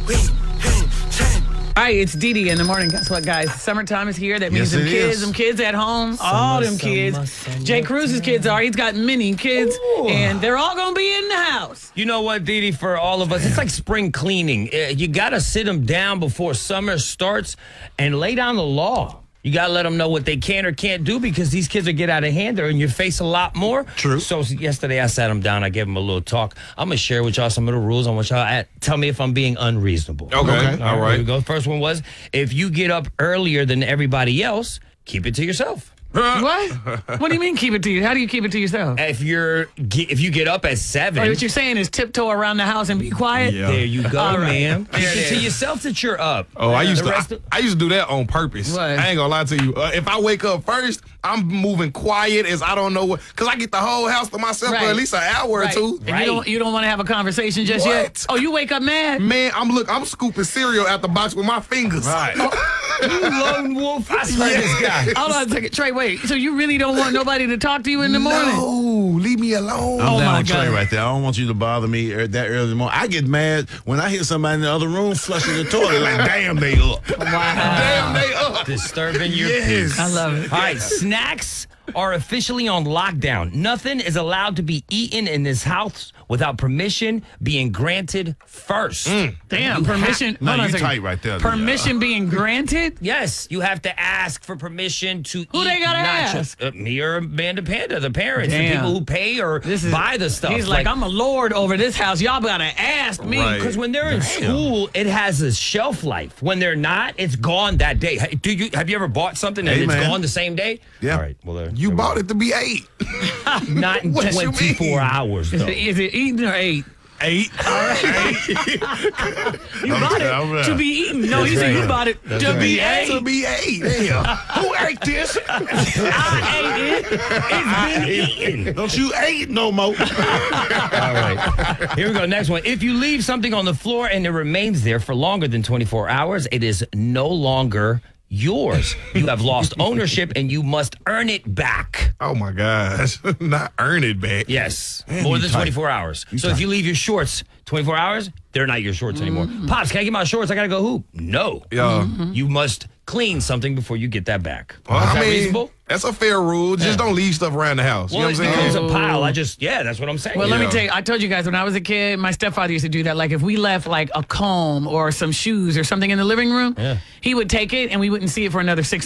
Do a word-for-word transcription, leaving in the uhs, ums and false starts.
All right, it's Dee Dee in the morning. Guess what, guys? Summertime is here. That means Yes, them it kids, is. them kids at home, all them kids. Jay Cruz's kids are. He's got many kids, Ooh. and they're all going to be in the house. You know what, Dee Dee, for all of us, it's like spring cleaning. Uh, You got to sit them down before summer starts and lay down the law. You got to let them know what they can or can't do because these kids will get out of hand. They're in your face a lot more. True. So yesterday I sat them down. I gave them a little talk. I'm going to share with y'all some of the rules. I want y'all to tell me if I'm being unreasonable. Okay. Okay. All right. Here we go. First one was, if you get up earlier than everybody else, keep it to yourself. What? What do you mean keep it to you? How do you keep it to yourself? If you're if you get up at seven, Oh, what you're saying is tiptoe around the house and be quiet? Yeah. there you go, All right. man. There Keep it it to is. yourself that you're up. Oh, I used The to. rest I, of- I used to do that on purpose. What? I ain't gonna lie to you. Uh, if I wake up first, I'm moving quiet as I don't know what, cause I get the whole house to myself for Right. at least an hour Right. or two. And you don't, you don't want to have a conversation just What? yet? Oh, you wake up mad? Man, I'm look. I'm scooping cereal out the box with my fingers. Right. You lone wolf. I swear this guy. Hold on a second. Trey, wait. So you really don't want nobody to talk to you in the morning? No, leave me alone. I'm Oh, down my with Trey God. right there. I don't want you to bother me er- that early in the morning. I get mad when I hear somebody in the other room flushing the toilet. Like, damn, they up. Wow. Damn, they up. Disturbing your Yes. peace. I love it. All right, snacks are officially on lockdown. Nothing is allowed to be eaten in this house without permission being granted first. Damn, permission. No, hold on a you second. tight right there. Permission being granted? Yes, you have to ask for permission to Who eat they gotta nachos. ask? Uh, me or Amanda Panda, the parents, the Damn. people who pay or This is, buy the stuff. He's like, I'm a lord over this house. Y'all gotta ask me. Right. Because when they're in school, it has a shelf life. When they're not, it's gone that day. Hey, Do you have you ever bought something and Hey, it's man. gone the same day? Yeah. All right. Well, there, You there we bought go. it to be eight. Not in What you twenty-four mean? hours Is though. it, is it eaten or ate? Eight. You bought it all right. to be eaten. No, he said you bought it to be ate. To be eight. Damn. Who ate this? I ate it. It's been eaten. Don't you eat no more. All right. Here we go. Next one. If you leave something on the floor and it remains there for longer than twenty-four hours, it is no longer yours. You have lost ownership and you must earn it back. Oh my gosh. Not earn it back. Yes. Man, More you than tight. twenty-four hours. So if you leave your shorts twenty-four hours, they're not your shorts anymore. Pops, can I get my shorts? I got to go hoop. No. Yeah. You must clean something before you get that back. Well, is I that mean, reasonable? that's a fair rule. Just don't leave stuff around the house. Well, you know it what I'm becomes saying? a pile. I just, yeah, that's what I'm saying. Well, let me Yeah. tell you, I told you guys when I was a kid, my stepfather used to do that. Like if we left like a comb or some shoes or something in the living room, Yeah. he would take it and we wouldn't see it for another six